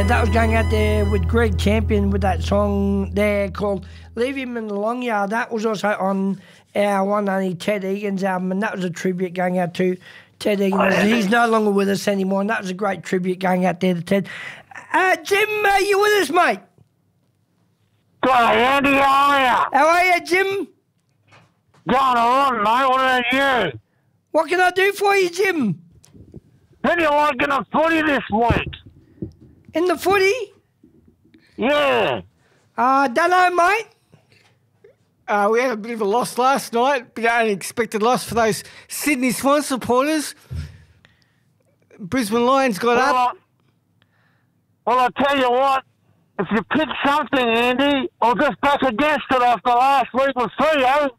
That was going out there with Greg Campion with that song there called Leave Him in the Long Yard. That was also on our one only Ted Egan's album, and that was a tribute going out to Ted Egan. He's no longer with us anymore, and that was a great tribute going out there to Ted. Jim, you with us, mate? Hi, Andy, how are you? How are you, Jim? Going on, mate. What about you? What can I do for you, Jim? How do you like in the footy this week? In the footy? Yeah. Don't know, mate. We had a bit of a loss last night, but an unexpected loss for those Sydney Swans supporters. Brisbane Lions got up. Well, I'll tell you what. If you pick something, Andy, I'll just back against it after last week with Freo.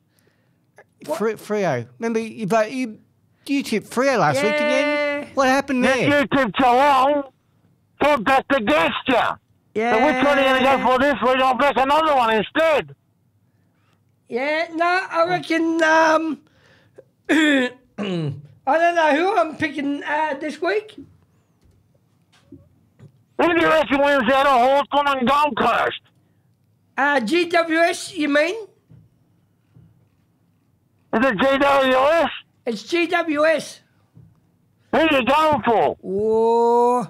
Freo. Remember, you tipped Freo last week, didn't you? What happened there? You tipped Geelong, so I backed against you. Yeah. So which one are you going to go for this week? I'll back another one instead. Yeah, no, I reckon, I don't know who I'm picking this week. Who do you reckon wins out of Hawthorn and Gold Coast? GWS, you mean? Is it GWS? It's GWS. Who are you going for? Oh,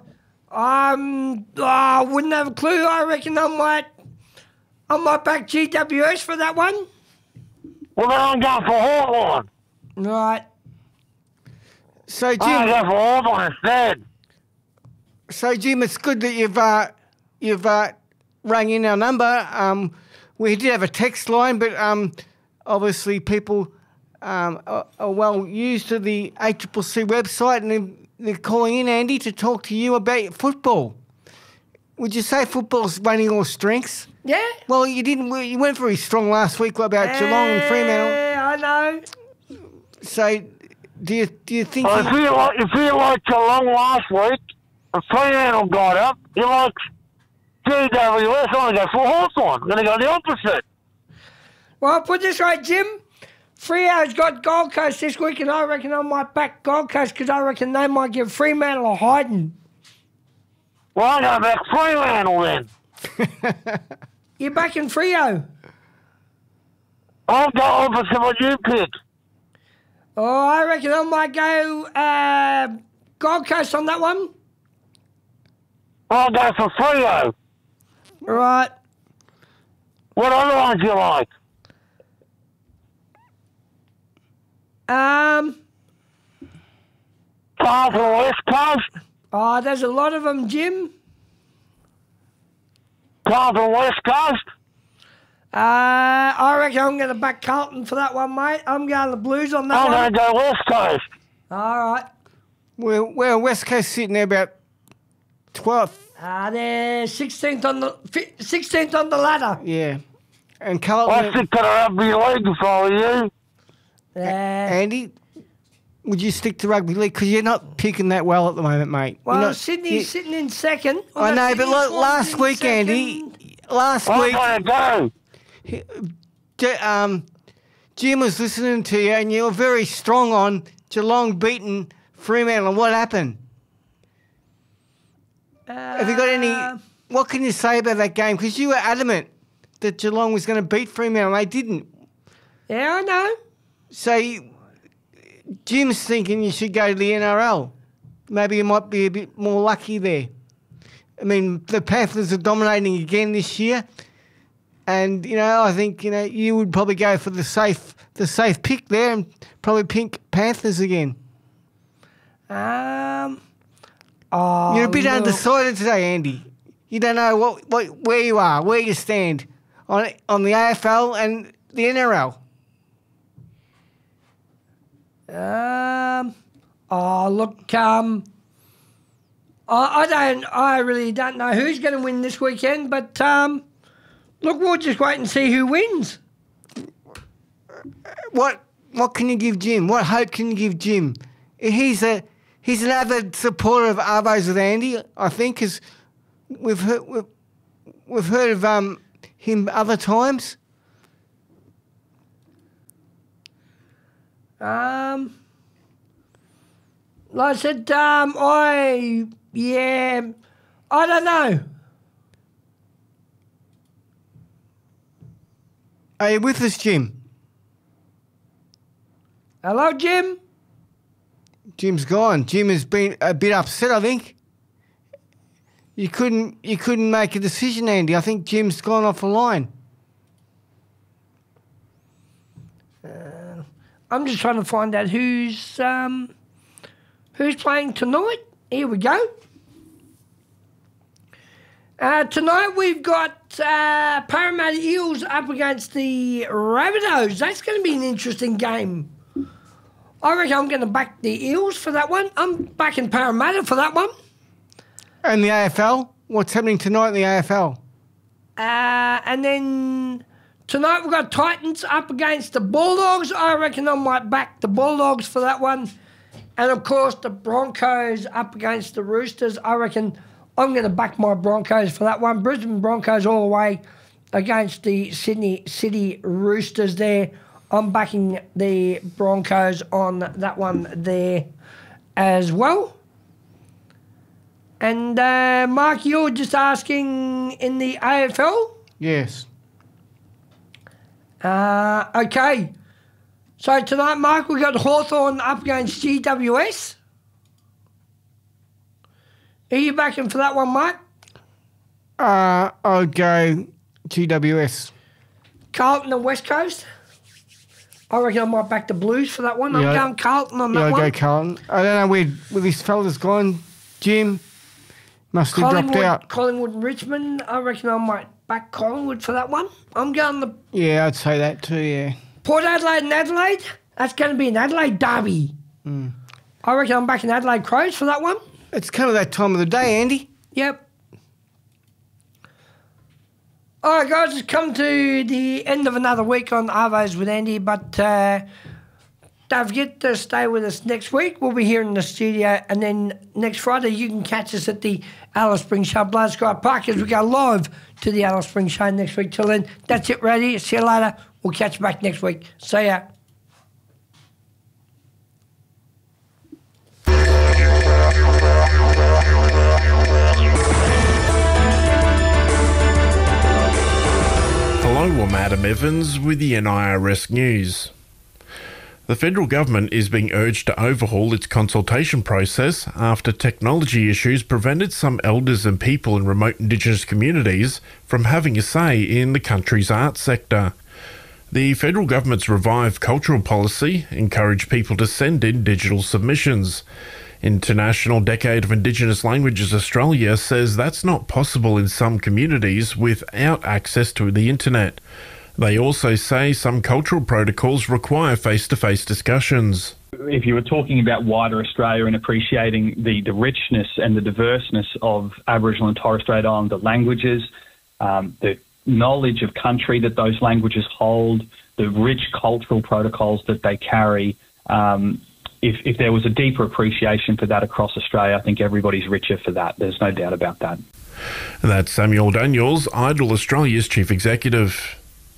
I wouldn't have a clue. I reckon I might back GWS for that one. Well, then I'm going for Hawthorn. Right. So, Jim, I'm going for Hawthorn instead. So, Jim, it's good that you've rang in our number. We did have a text line, but obviously people are well used to the ACCC website, and they're calling in, Andy, to talk to you about football. Would you say football's running all strengths? Yeah. Well, you didn't. You weren't very strong last week about Geelong and Fremantle. Yeah, I know. So, do you think? Well, if you like Geelong last week, and Fremantle got up, you like GWS, I'm going to go for Hawthorn. I'm going to go the opposite. Well, I'll put this right, Jim. Freo's got Gold Coast this week, and I reckon I might back Gold Coast because I reckon they might give Fremantle a hiding. Well, I'm going to back Fremantle then. You're backing Freo? I'll go opposite what you pick. Oh, I reckon I might go Gold Coast on that one. I'll go for Freo. Right. What other ones you like? Carlton West Coast? Oh, there's a lot of them, Jim. Carlton West Coast? I reckon I'm going to back Carlton for that one, mate. I'm going the Blues on that one. I'm going to go West Coast. All right. Well, West Coast sitting there about 12th. They're 16th on the ladder. Yeah. And I Carlton. stick to the rugby league if I were you. Andy, would you stick to rugby league? Because you're not picking that well at the moment, mate. Well, Sydney's sitting in second. I know, but last week, second. Andy, last I'm week, going to go. Jim was listening to you, and you were very strong on Geelong beating Fremantle. What happened? Have you got any? What can you say about that game? Because you were adamant that Geelong was going to beat Fremantle. They didn't. Yeah, I know. So Jim's thinking you should go to the NRL. Maybe you might be a bit more lucky there. I mean, the Panthers are dominating again this year, and I think you would probably go for the safe pick there and probably pick Panthers again. Oh, You're a bit undecided today, Andy. You don't know where you are, where you stand on the AFL and the NRL. Look, I really don't know who's going to win this weekend, but look, we'll just wait and see who wins. What can you give Jim? What hope can you give Jim? He's an avid supporter of Arvos with Andy, I think, because we've heard of him other times. Like I said, I don't know. Are you with us, Jim? Hello, Jim? Jim's gone. Jim has been a bit upset, I think. You couldn't make a decision, Andy. I think Jim's gone off the line. I'm just trying to find out who's playing tonight. Here we go. Tonight we've got Parramatta Eels up against the Rabbitohs. That's going to be an interesting game. I reckon I'm going to back the Eels for that one. I'm backing Parramatta for that one. And the AFL? What's happening tonight in the AFL? And then tonight we've got Titans up against the Bulldogs. I reckon I might back the Bulldogs for that one. And, of course, the Broncos up against the Roosters. I reckon I'm going to back my Broncos for that one. Brisbane Broncos all the way against the Sydney City Roosters there. I'm backing the Broncos on that one there as well. And, Mark, you're just asking in the AFL? Yes. Okay. So tonight, Mark, we've got Hawthorn up against GWS. Are you backing for that one, Mike? I'll go GWS. Carlton and West Coast? I reckon I might back the Blues for that one. I'm going Carlton on that one. I'll go Carlton. I don't know where this fella's gone. Jim must have dropped out. Collingwood and Richmond. I reckon I might back Collingwood for that one. I'm going the... Yeah, I'd say that too, yeah. Port Adelaide and Adelaide. That's going to be an Adelaide derby. I reckon I'm backing Adelaide Crows for that one. It's kind of that time of the day, Andy. Yep. All right, guys, it's come to the end of another week on Arvos with Andy, but don't forget to stay with us next week. We'll be here in the studio, and then next Friday you can catch us at the Alice Springs Show, Blood Sky Park, as we go live to the Alice Springs Show next week. Till then, that's it, ready. See you later. We'll catch you back next week. See ya. Hello, I'm Adam Evans with the NIRS News. The federal government is being urged to overhaul its consultation process after technology issues prevented some elders and people in remote Indigenous communities from having a say in the country's arts sector. The federal government's revived cultural policy encouraged people to send in digital submissions. International Decade of Indigenous Languages Australia says that's not possible in some communities without access to the internet. They also say some cultural protocols require face-to-face discussions. If you were talking about wider Australia and appreciating the richness and the diverseness of Aboriginal and Torres Strait Islander languages, the knowledge of country that those languages hold, the rich cultural protocols that they carry, if there was a deeper appreciation for that across Australia, I think everybody's richer for that. There's no doubt about that. That's Samuel Daniels, Idle Australia's chief executive.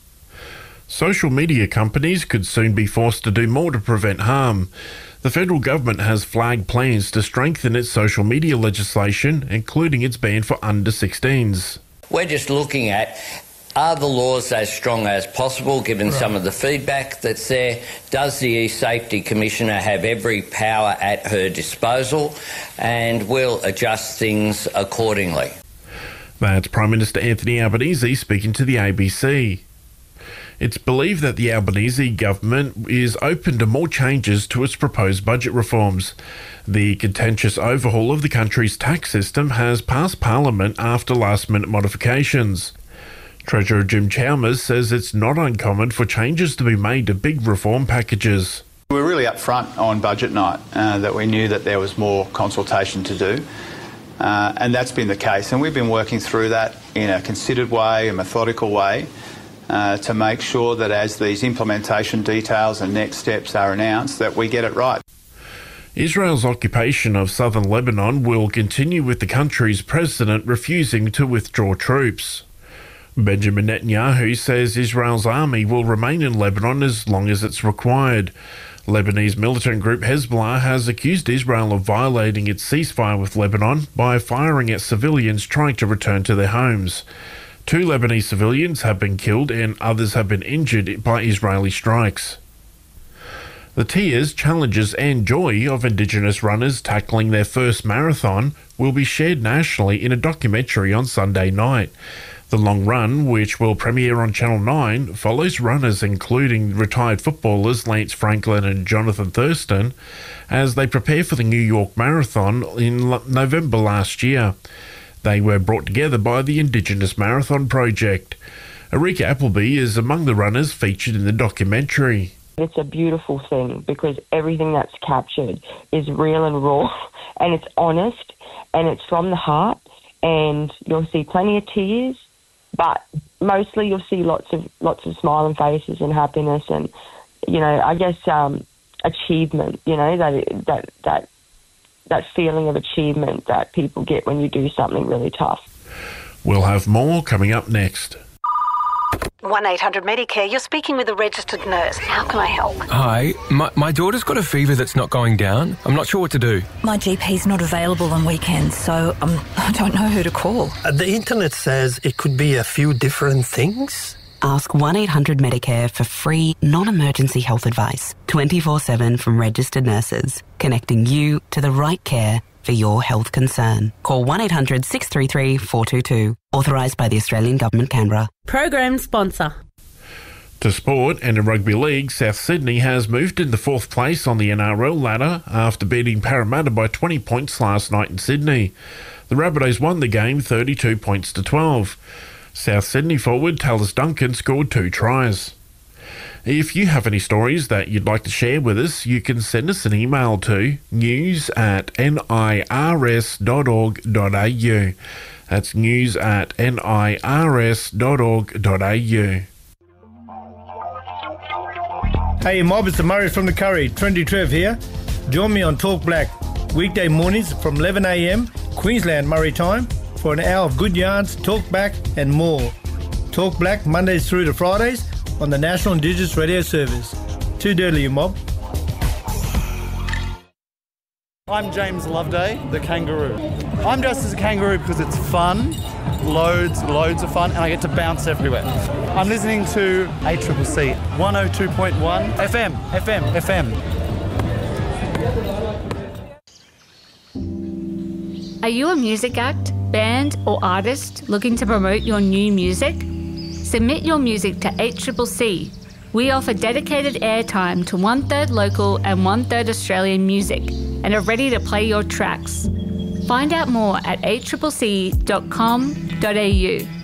Social media companies could soon be forced to do more to prevent harm. The federal government has flagged plans to strengthen its social media legislation, including its ban for under-16s. We're just looking at, are the laws as strong as possible, given some of the feedback that's there? Does the E-Safety Commissioner have every power at her disposal? And we'll adjust things accordingly. That's Prime Minister Anthony Albanese speaking to the ABC. It's believed that the Albanese government is open to more changes to its proposed budget reforms. The contentious overhaul of the country's tax system has passed Parliament after last-minute modifications. Treasurer Jim Chalmers says it's not uncommon for changes to be made to big reform packages. We were really upfront on budget night that we knew that there was more consultation to do, and that's been the case. And we've been working through that in a considered way, a methodical way, to make sure that as these implementation details and next steps are announced, that we get it right. Israel's occupation of southern Lebanon will continue with the country's president refusing to withdraw troops. Benjamin Netanyahu says Israel's army will remain in Lebanon as long as it's required. Lebanese militant group Hezbollah has accused Israel of violating its ceasefire with Lebanon by firing at civilians trying to return to their homes. 2 Lebanese civilians have been killed and others have been injured by Israeli strikes. The tears, challenges and joy of Indigenous runners tackling their first marathon will be shared nationally in a documentary on Sunday night. The long run, which will premiere on Channel 9, follows runners including retired footballers Lance Franklin and Jonathan Thurston as they prepare for the New York Marathon in November last year. They were brought together by the Indigenous Marathon Project. Erika Appleby is among the runners featured in the documentary. It's a beautiful thing because everything that's captured is real and raw and it's honest and it's from the heart, and you'll see plenty of tears, but mostly you'll see lots of smiling faces and happiness and, you know, I guess achievement, you know, that feeling of achievement that people get when you do something really tough. We'll have more coming up next. 1-800 Medicare, you're speaking with a registered nurse. How can I help? Hi, my daughter's got a fever that's not going down. I'm not sure what to do. My GP's not available on weekends, so I don't know who to call. The internet says it could be a few different things. Ask 1-800 Medicare for free, non-emergency health advice, 24/7 from registered nurses, connecting you to the right care for your health concern. Call 1-800 633 422. Authorised by the Australian Government, Canberra. Program sponsor. To sport, and in rugby league, South Sydney has moved into 4th place on the NRL ladder after beating Parramatta by 20 points last night in Sydney. The Rabbitohs won the game 32 points to 12. South Sydney forward Tallis Duncan scored 2 tries. If you have any stories that you'd like to share with us, you can send us an email to news@nirs.org.au. That's news@nirs.org.au. Hey mob, it's Murray from the Curry, Trendy Trev here. Join me on Talk Black, weekday mornings from 11 a.m, Queensland Murray time, for an hour of good yarns, talk back and more. Talk Black Mondays through to Fridays on the National Indigenous Radio Service. Too dirty, you mob. I'm James Loveday, the kangaroo. I'm dressed as a kangaroo because it's fun, loads of fun, and I get to bounce everywhere. I'm listening to ACCC 102.1 FM. Are you a music act, band or artist looking to promote your new music? Submit your music to ACCC. We offer dedicated airtime to 1/3 local and 1/3 Australian music and are ready to play your tracks. Find out more at accc.com.au.